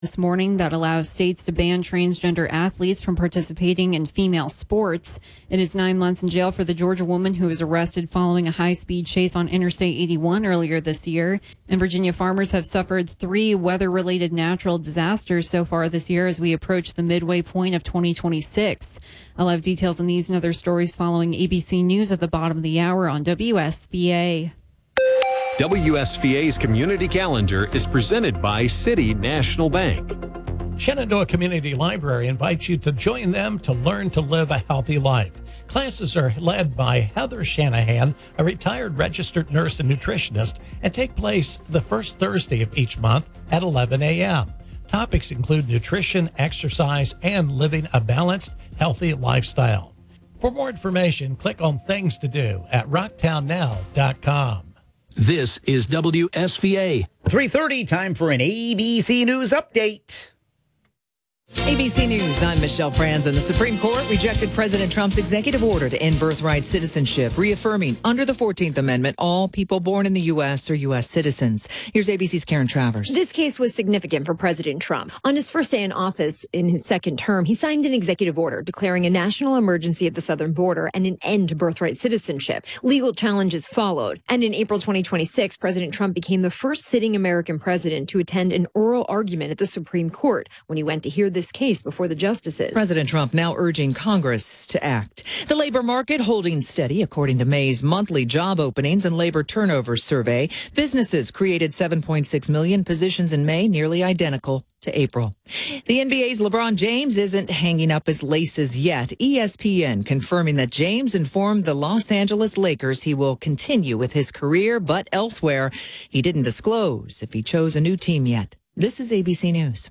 this morning that allows states to ban transgender athletes from participating in female sports. It is 9 months in jail for the Georgia woman who was arrested following a high-speed chase on Interstate 81 earlier this year. And Virginia farmers have suffered 3 weather-related natural disasters so far this year as we approach the midway point of 2026. I'll have details on these and other stories following ABC News at the bottom of the hour on WSVA. WSVA's community calendar is presented by City National Bank. Shenandoah Community Library invites you to join them to learn to live a healthy life. Classes are led by Heather Shanahan, a retired registered nurse and nutritionist, and take place the first Thursday of each month at 11 a.m. Topics include nutrition, exercise, and living a balanced, healthy lifestyle. For more information, click on Things to Do at rocktownnow.com. This is WSVA. 3:30, time for an ABC News update. ABC News, I'm Michelle Franzen. The Supreme Court rejected President Trump's executive order to end birthright citizenship, reaffirming under the 14th Amendment all people born in the U.S. are U.S. citizens. Here's ABC's Karen Travers. This case was significant for President Trump. On his first day in office in his second term, he signed an executive order declaring a national emergency at the southern border and an end to birthright citizenship. Legal challenges followed. And in April 2026, President Trump became the first sitting American president to attend an oral argument at the Supreme Court when he went to hear this case before the justices. President Trump now urging Congress to act. The labor market holding steady, according to May's monthly job openings and labor turnover survey. Businesses created 7.6 million positions in May, nearly identical to April. The NBA's LeBron James isn't hanging up his laces yet. ESPN confirming that James informed the Los Angeles Lakers he will continue with his career, but elsewhere. He didn't disclose if he chose a new team yet. This is ABC News.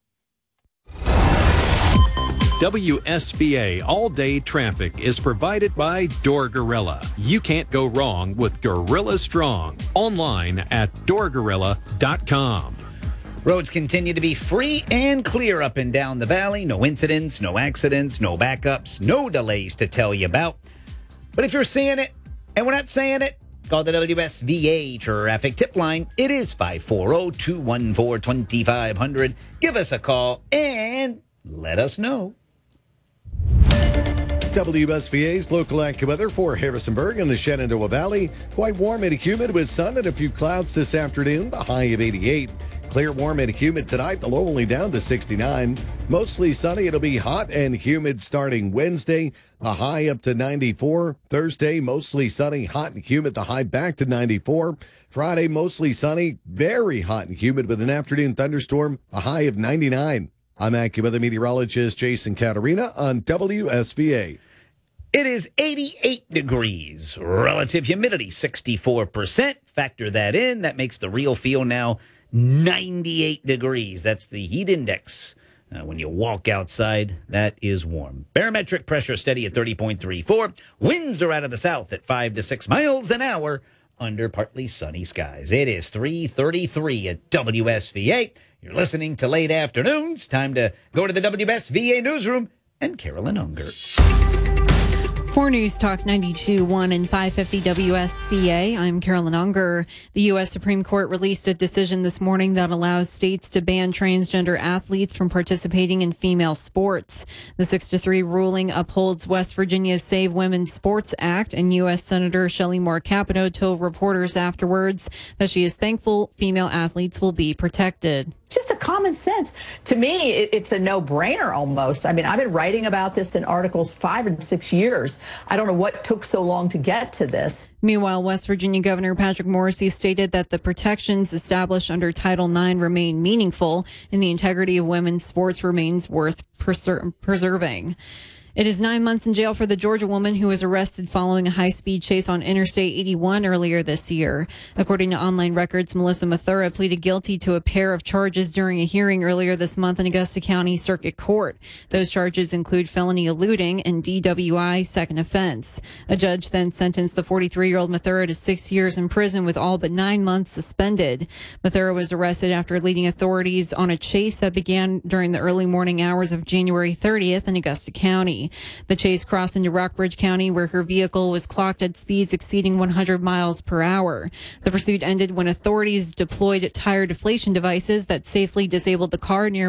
WSVA all-day traffic is provided by Door Gorilla. You can't go wrong with Gorilla Strong. Online at doorgorilla.com. Roads continue to be free and clear up and down the valley. No incidents, no accidents, no backups, no delays to tell you about. But if you're seeing it and we're not saying it, call the WSVA traffic tip line. It is 540-214-2500. Give us a call and let us know. WSVA's local AccuWeather for Harrisonburg and the Shenandoah Valley. Quite warm and humid with sun and a few clouds this afternoon. The high of 88. Clear, warm, and humid tonight. The low only down to 69. Mostly sunny. It'll be hot and humid starting Wednesday. The high up to 94. Thursday, mostly sunny, hot and humid. The high back to 94. Friday, mostly sunny, very hot and humid with an afternoon thunderstorm. A high of 99. I'm AccuWeather meteorologist Jason Caterina on WSVA. It is 88 degrees. Relative humidity, 64%. Factor that in. That makes the real feel now 98 degrees. That's the heat index. When you walk outside, that is warm. Barometric pressure steady at 30.34. Winds are out of the south at 5 to 6 miles an hour under partly sunny skies. It is 3:33 at WSVA. You're listening to Late Afternoons. Time to go to the WSVA newsroom and Carolyn Unger. For News Talk 92.1 and 550 WSVA, I'm Carolyn Unger. The U.S. Supreme Court released a decision this morning that allows states to ban transgender athletes from participating in female sports. The 6-3 ruling upholds West Virginia's Save Women's Sports Act, and U.S. Senator Shelley Moore Capito told reporters afterwards that she is thankful female athletes will be protected. Just a common sense. To me, it's a no-brainer almost. I mean, I've been writing about this in articles 5 and 6 years. I don't know what took so long to get to this. Meanwhile, West Virginia Governor Patrick Morrisey stated that the protections established under Title IX remain meaningful and the integrity of women's sports remains worth preserving. It is 9 months in jail for the Georgia woman who was arrested following a high-speed chase on Interstate 81 earlier this year. According to online records, Melissa Mathura pleaded guilty to a pair of charges during a hearing earlier this month in Augusta County Circuit Court. Those charges include felony eluding and DWI second offense. A judge then sentenced the 43-year-old Mathura to 6 years in prison with all but 9 months suspended. Mathura was arrested after leading authorities on a chase that began during the early morning hours of January 30th in Augusta County. County. The chase crossed into Rockbridge County, where her vehicle was clocked at speeds exceeding 100 miles per hour. The pursuit ended when authorities deployed tire deflation devices that safely disabled the car near